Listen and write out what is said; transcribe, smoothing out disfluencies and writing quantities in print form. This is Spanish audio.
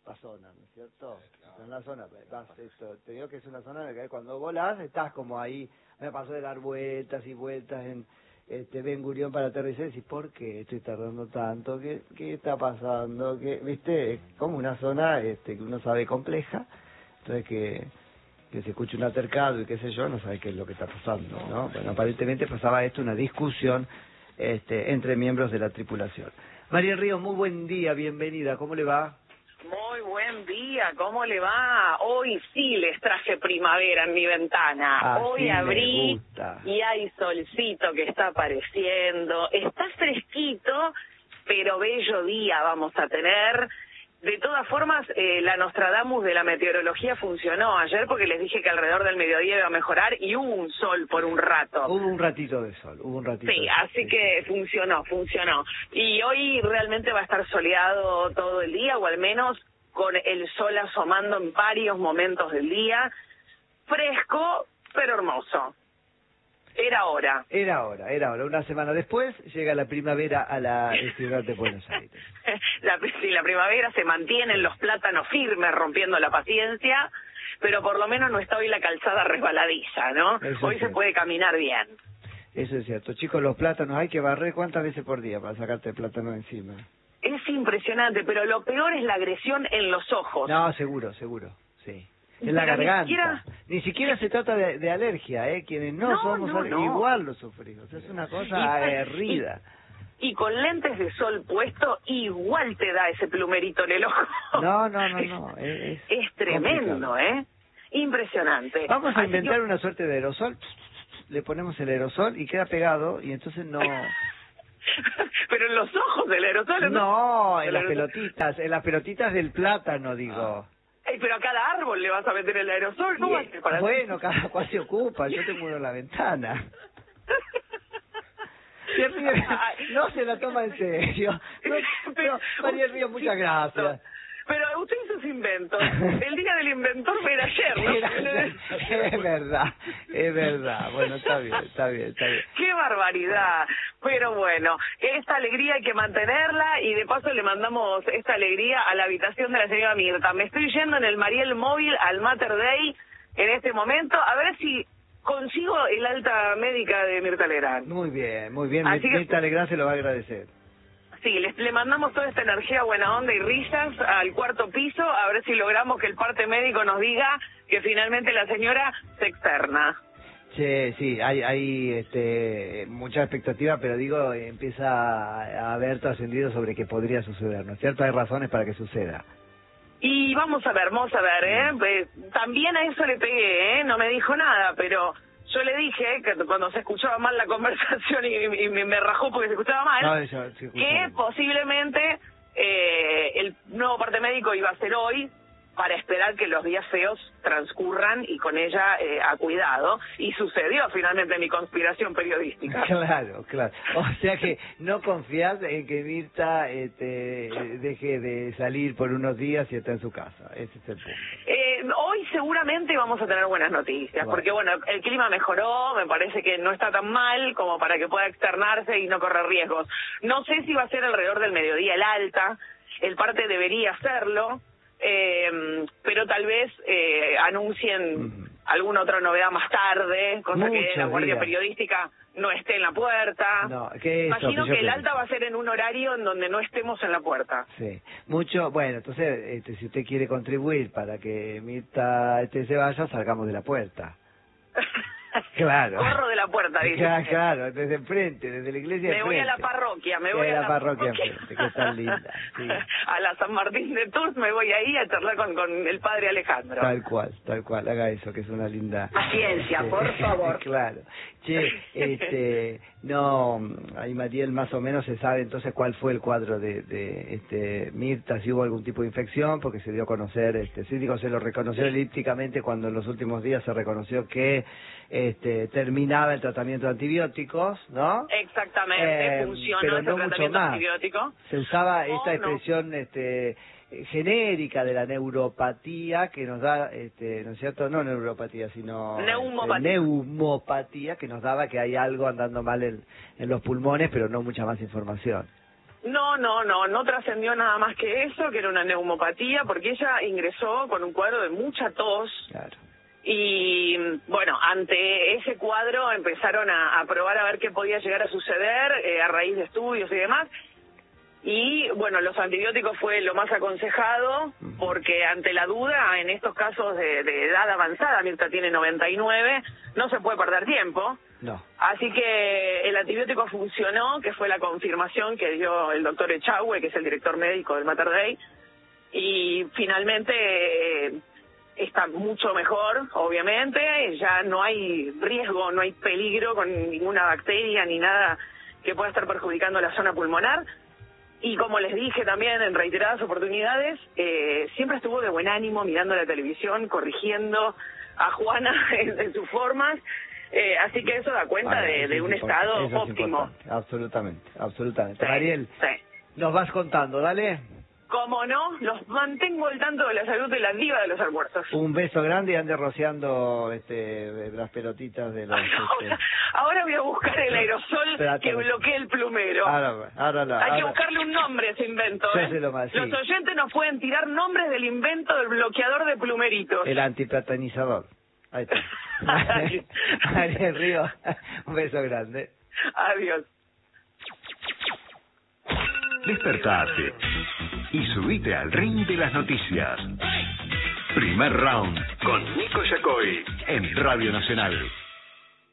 la zona, ¿no es cierto? Claro. En la zona, te digo que es una zona en la que cuando volás estás como ahí, me pasó de dar vueltas y vueltas en Ben Gurión para aterrizar y decís, ¿por qué estoy tardando tanto? ¿Qué está pasando? ¿Viste? Es como una zona que uno sabe compleja, entonces que se escuche un altercado y qué sé yo, no sabe qué es lo que está pasando, ¿no? Bueno, aparentemente pasaba esto, una discusión entre miembros de la tripulación. María Ríos, muy buen día, bienvenida, ¿cómo le va? Muy buen día, ¿cómo le va? Hoy sí les traje primavera en mi ventana. Así Hoy abrí gusta. Y hay solcito que está apareciendo. Está fresquito, pero bello día vamos a tener. De todas formas, la Nostradamus de la meteorología funcionó ayer porque les dije que alrededor del mediodía iba a mejorar y hubo un sol por un rato. Hubo un ratito de sol, hubo un ratito. Sí, de sol. así que funcionó. Y hoy realmente va a estar soleado todo el día, o al menos con el sol asomando en varios momentos del día. Fresco, pero hermoso. Era hora. Una semana después llega la primavera a la ciudad de Buenos Aires. La primavera se mantienen los plátanos firmes rompiendo la paciencia, pero por lo menos no está hoy la calzada resbaladiza, ¿no? Eso hoy se puede caminar bien. Eso es cierto. Chicos, los plátanos hay que barrer ¿cuántas veces por día para sacarte el plátano encima? Es impresionante, pero lo peor es la agresión en los ojos. No, seguro, sí. En la garganta. Ni siquiera se trata de alergia, quienes no somos igual los sufrimos. Es una cosa aguerrida. Y con lentes de sol puesto, igual te da ese plumerito en el ojo. No. Es tremendo, complicado. Impresionante. Vamos a inventar una suerte de aerosol. Le ponemos el aerosol y queda pegado y entonces no... Pero en los ojos del aerosol. No, en las pelotitas del plátano, digo. Pero a cada árbol le vas a meter el aerosol, ¿no? Bueno, cada cual se ocupa, yo tengo uno en la ventana. No se la toma en serio. María Ríos, muchas gracias. Pero usted hizo sus inventos. El día del inventor era ayer, ¿no? Es verdad. Bueno, está bien. ¡Qué barbaridad! Pero bueno, esta alegría hay que mantenerla y de paso le mandamos esta alegría a la habitación de la señora Mirta. Me estoy yendo en el Mariel Móvil al Mater Dei en este momento, a ver si consigo el alta médica de Mirta Legrand. Muy bien. Mirta Legrand se lo va a agradecer. Sí, le mandamos toda esta energía, buena onda y risas al cuarto piso, a ver si logramos que el parte médico nos diga que finalmente la señora se externa. Sí, hay mucha expectativa, pero digo, empieza a haber trascendido sobre qué podría suceder, ¿no es cierto? Hay razones para que suceda. Y vamos a ver, también a eso le pegué, no me dijo nada, pero... Yo le dije que cuando se escuchaba mal la conversación y me rajó porque se escuchaba mal, que posiblemente el nuevo parte médico iba a ser hoy para esperar que los días feos transcurran y con ella a cuidado. Y sucedió finalmente mi conspiración periodística. Claro. O sea que no confías en que Mirta deje de salir por unos días y está en su casa. Ese es el punto. Hoy seguramente vamos a tener buenas noticias, porque bueno, el clima mejoró, me parece que no está tan mal como para que pueda externarse y no correr riesgos. No sé si va a ser alrededor del mediodía el alta, el parte debería hacerlo, pero tal vez anuncien alguna otra novedad más tarde, cosa que la guardia periodística no esté en la puerta. Imagino que el alta va a ser en un horario en donde no estemos en la puerta. Sí, bueno, entonces si usted quiere contribuir para que Mirta se vaya, salgamos de la puerta. Claro. Corro de la puerta, dice. Claro, desde enfrente, desde la iglesia. Me voy a la parroquia, a la parroquia enfrente, que tan linda. Sí. A la San Martín de Tours me voy ahí a charlar con el padre Alejandro. Tal cual, haga eso, que es una linda... Paciencia, por favor. Claro. Che, no, ahí Mariel más o menos se sabe entonces cuál fue el cuadro de Mirta, si hubo algún tipo de infección, porque se dio a conocer, se lo reconoció elípticamente cuando en los últimos días se reconoció que terminaba el tratamiento de antibióticos, ¿no? Exactamente, funcionó pero ese no tratamiento mucho más. antibiótico. Se usaba esta expresión genérica de la neuropatía que nos da, ¿no es cierto? No neuropatía, sino neumopatía, que nos daba que hay algo andando mal en los pulmones, pero no mucha más información. No trascendió nada más que eso, que era una neumopatía, porque ella ingresó con un cuadro de mucha tos. Claro. Y bueno, ante ese cuadro empezaron a probar a ver qué podía llegar a suceder a raíz de estudios y demás. Y bueno, los antibióticos fue lo más aconsejado, porque ante la duda, en estos casos de edad avanzada, Mirta tiene 99, no se puede perder tiempo. No. Así que el antibiótico funcionó, que fue la confirmación que dio el doctor Echagüe, que es el director médico del Mater Dei, y finalmente está mucho mejor, obviamente, ya no hay riesgo, no hay peligro con ninguna bacteria ni nada que pueda estar perjudicando la zona pulmonar. Y como les dije también en reiteradas oportunidades, siempre estuvo de buen ánimo mirando la televisión, corrigiendo a Juana en sus formas, así que eso da cuenta de un estado óptimo. Absolutamente. Sí, Mariel, sí. nos vas contando, dale. Como no, los mantengo al tanto de la salud de la diva de los almuerzos. Un beso grande y ande rociando las pelotitas de los... Ahora voy a buscar el aerosol que bloquee el plumero. Hay que buscarle un nombre a ese invento. Los oyentes nos pueden tirar nombres del invento del bloqueador de plumeritos. El antiplatanizador. Ahí está. Mariel Ríos, un beso grande. Adiós. Despertate y subite al ring de las noticias. Primer round con Nico Yacoy en Radio Nacional.